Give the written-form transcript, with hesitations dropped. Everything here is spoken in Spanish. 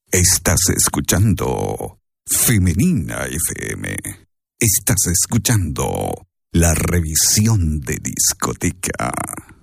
Estás escuchando Femenina FM. Estás escuchando la revisión de discoteca.